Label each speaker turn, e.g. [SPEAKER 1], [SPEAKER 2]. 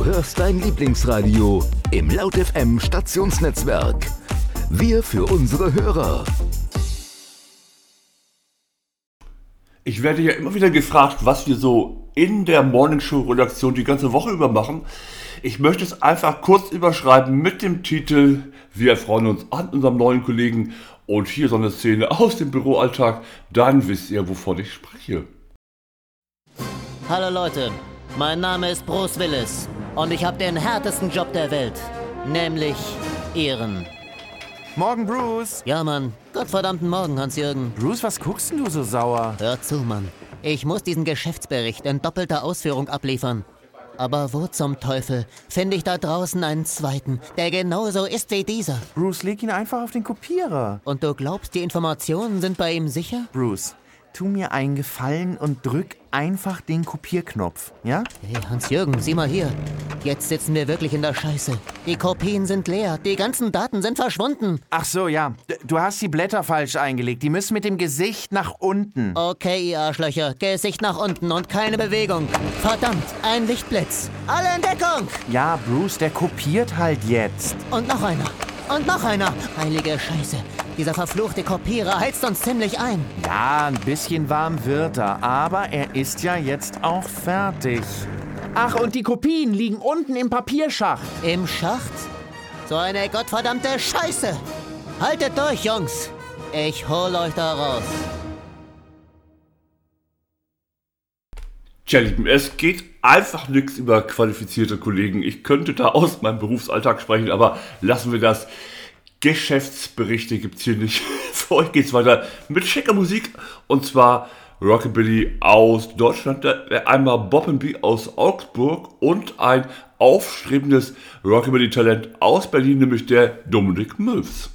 [SPEAKER 1] hörst dein Lieblingsradio im Laut FM Stationsnetzwerk. Wir für unsere Hörer.
[SPEAKER 2] Ich werde ja immer wieder gefragt, was wir so in der Morningshow-Redaktion die ganze Woche über machen. Ich möchte es einfach kurz überschreiben mit dem Titel Wir erfreuen uns an unserem neuen Kollegen und hier so eine Szene aus dem Büroalltag. Dann wisst ihr, wovon ich spreche.
[SPEAKER 3] Hallo Leute, mein Name ist Bruce Willis und ich habe den härtesten Job der Welt, nämlich Ihren.
[SPEAKER 4] Morgen, Bruce.
[SPEAKER 3] Ja, Mann. Gottverdammten Morgen, Hans-Jürgen.
[SPEAKER 4] Bruce, was guckst denn du so sauer?
[SPEAKER 3] Hör zu, Mann. Ich muss diesen Geschäftsbericht in doppelter Ausführung abliefern. Aber wo zum Teufel finde ich da draußen einen zweiten, der genauso ist wie dieser?
[SPEAKER 4] Bruce, leg ihn einfach auf den Kopierer.
[SPEAKER 3] Und du glaubst, die Informationen sind bei ihm sicher?
[SPEAKER 4] Bruce, tu mir einen Gefallen und drück einfach den Kopierknopf, ja?
[SPEAKER 3] Hey, Hans-Jürgen, sieh mal hier. Jetzt sitzen wir wirklich in der Scheiße. Die Kopien sind leer, die ganzen Daten sind verschwunden.
[SPEAKER 4] Ach so, ja. Du hast die Blätter falsch eingelegt. Die müssen mit dem Gesicht nach unten.
[SPEAKER 3] Okay, ihr Arschlöcher. Gesicht nach unten und keine Bewegung. Verdammt, ein Lichtblitz. Alle in Deckung!
[SPEAKER 4] Ja, Bruce, der kopiert halt jetzt.
[SPEAKER 3] Und noch einer. Und noch einer. Heilige Scheiße. Dieser verfluchte Kopierer heizt uns ziemlich ein.
[SPEAKER 4] Ja, ein bisschen warm wird er, aber er ist ja jetzt auch fertig. Ach, und die Kopien liegen unten im Papierschacht.
[SPEAKER 3] Im Schacht? So eine gottverdammte Scheiße. Haltet durch, Jungs. Ich hol euch da raus.
[SPEAKER 2] Tja, Lieben, es geht einfach nichts über qualifizierte Kollegen. Ich könnte da aus meinem Berufsalltag sprechen, aber lassen wir das. Geschäftsberichte gibt's hier nicht. Für euch geht's weiter mit schicker Musik und zwar Rockabilly aus Deutschland, einmal Bob & B aus Augsburg und ein aufstrebendes Rockabilly-Talent aus Berlin, nämlich der Dominik Mills.